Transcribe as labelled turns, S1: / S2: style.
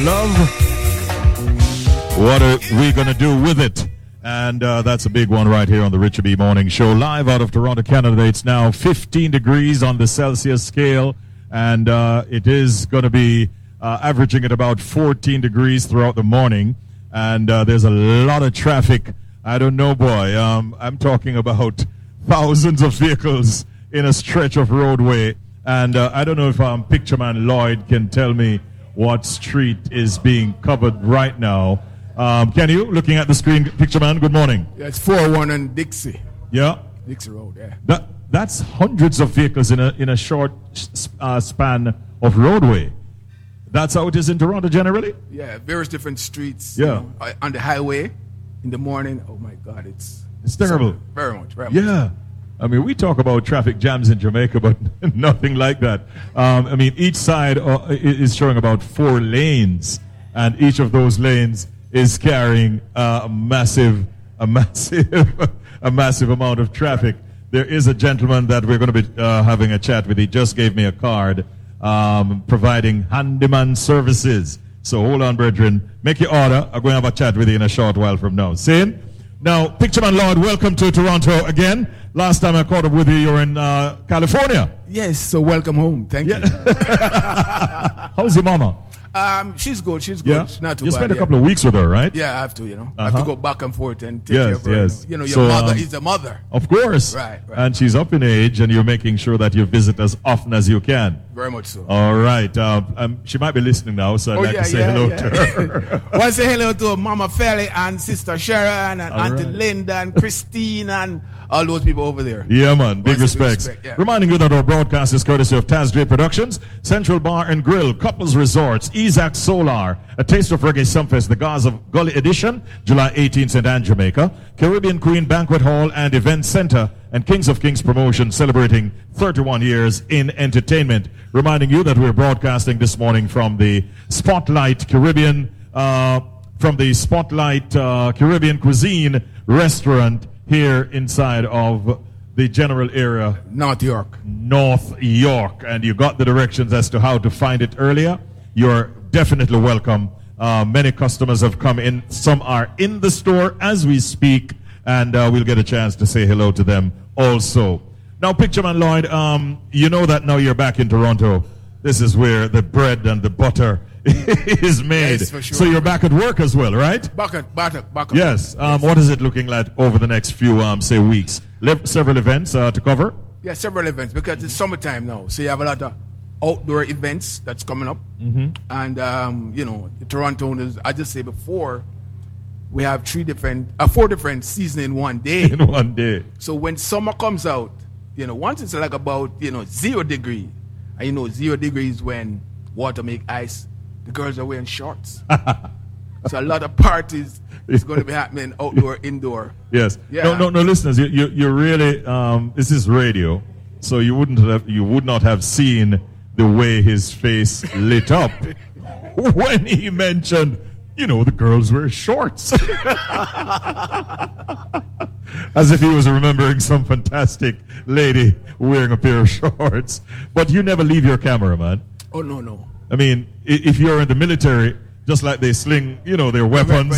S1: love. What are we going to do with it? And that's a big one right here on the Richard B. Morning Show, live out of Toronto, Canada. It's now 15 degrees on the Celsius scale, and it is going to be averaging at about 14 degrees throughout the morning. And there's a lot of traffic. I don't know, boy. I'm talking about thousands of vehicles in a stretch of roadway. And I don't know if Pictureman Lloyd can tell me what street is being covered right now. Can you, looking at the screen, Pictureman, good morning.
S2: Yeah, it's 401 and Dixie.
S1: Yeah.
S2: Dixie Road, yeah.
S1: That's hundreds of vehicles in a short span of roadway. That's how it is in Toronto generally?
S2: Yeah, various different streets.
S1: Yeah.
S2: You know, on the highway in the morning. Oh my God, it's
S1: terrible.
S2: Very much.
S1: Yeah. I mean, we talk about traffic jams in Jamaica, but nothing like that. I mean, each side is showing about 4 lanes, and each of those lanes is carrying a massive amount of traffic. There is a gentleman that we're going to be having a chat with. He just gave me a card providing handyman services. So hold on, brethren. Make your order. I'm going to have a chat with you in a short while from now. See? Now, Pictureman Lord, welcome to Toronto again. Last time I caught up with you were in California.
S2: Yes, so welcome home. Thank you.
S1: How's your mama?
S2: She's good.
S1: Yeah?
S2: She's not too
S1: you
S2: bad.
S1: spent a couple of weeks with her, right?
S2: Yeah, I have to, I have to go back and forth and take care of her.
S1: Yes.
S2: You know, your
S1: So,
S2: mother is a mother.
S1: Of course.
S2: Right.
S1: And she's up in age, and you're making sure that you visit as often as you can.
S2: Very much so.
S1: All right. She might be listening now, so I'd like to say hello to her.
S2: Want to say hello to Mama Felly and Sister Sharon and Auntie
S1: right.
S2: Linda and Christine and all those people over there.
S1: Yeah, man. Big respects.
S2: Yeah.
S1: Reminding you that our broadcast is courtesy of Taz Productions, Central Bar and Grill, Couples Resorts, Isaac Solar, A Taste of Reggae Sumfest, the Gaza Gully Edition, July 18th, St. Anne, Jamaica, Caribbean Queen Banquet Hall and Event Center, and Kings of Kings Promotion celebrating 31 years in entertainment. Reminding you that we're broadcasting this morning from the Spotlight Caribbean, Caribbean Cuisine restaurant here inside of the general area.
S2: North York.
S1: And you got the directions as to how to find it earlier. You're definitely welcome. Many customers have come in. Some are in the store as we speak, and we'll get a chance to say hello to them also. Now, Pictureman Lloyd, you know that now you're back in Toronto. This is where the bread and the butter is made.
S2: Yes, for sure.
S1: So you're back at work as well, right?
S2: Back up.
S1: Yes. What is it looking like over the next few, say, weeks? Several events to cover?
S2: Yeah, several events because it's summertime now. So you have a lot of outdoor events that's coming up.
S1: Mm-hmm.
S2: And, the Torontoans, I just say before, we have 4 different seasons in one day.
S1: In one day.
S2: So when summer comes out, once it's like about, 0 degree, and 0 degrees when water make ice, the girls are wearing shorts. So a lot of parties is going to be happening outdoor, indoor.
S1: Yes.
S2: Yeah.
S1: No, listeners, you really, this is radio, so you would not have seen the way his face lit up when he mentioned, the girls wear shorts. As if he was remembering some fantastic lady wearing a pair of shorts. But you never leave your camera, man.
S2: Oh, no.
S1: I mean, if you're in the military, just like they sling, their weapons.